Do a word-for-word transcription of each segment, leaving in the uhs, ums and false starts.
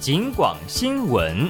警广新闻。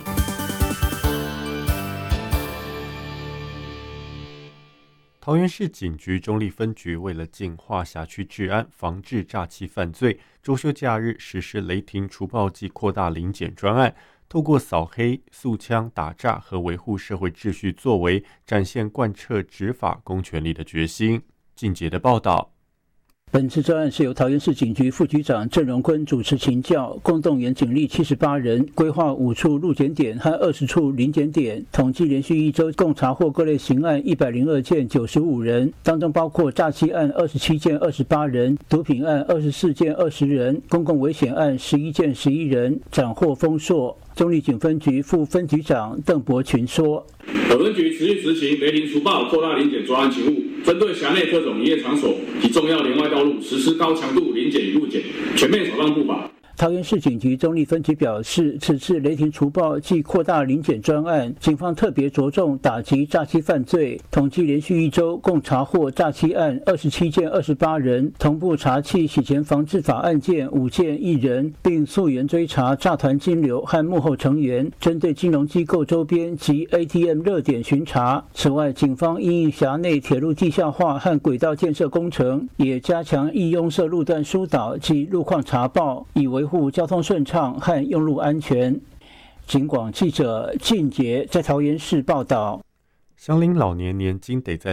桃园市警局中坜分局为了净化辖区治安，防治诈欺犯罪，周休假日实施雷霆除暴暨扩大临检专案，透过扫黑、肃枪、打诈和维护社会秩序作为，展现贯彻执法公权力的决心。靳杰的报道。 本次专案是由桃园市警局副局长郑荣坤主持请教，共动员警力七十八人，规划五处路检点和二十处临检点，统计连续一周共查获各类刑案一百零二件，九十五人，当中包括诈欺案二十七件，二十八人，毒品案二十四件，二十人，公共危险案十一件，十一人，斩获丰硕。中坜警分局副分局长邓伯群说：“ 本分局持续执行雷霆除暴、扩大临检专案勤务，针对辖内各种营业场所及重要连外道路实施高强度临检与路检，全面扫荡不法。” 桃园市警局中坜分局表示，此次雷霆除暴暨扩大临检专案，警方特别着重打击诈欺犯罪，统计连续一周共查获诈欺案二十七件，二十八人，同步查缉洗钱防治法案件五件，一人，并溯源追查诈团金流和幕后成员，针对金融机构周边及 A T M 热点巡查。此外，警方因应辖内铁路地下化和轨道建设工程，也加强易拥塞路段疏导及路况查报，以维护交通顺畅和用路安全。警广记者靳杰在桃园市报道。 乡邻老年年金得在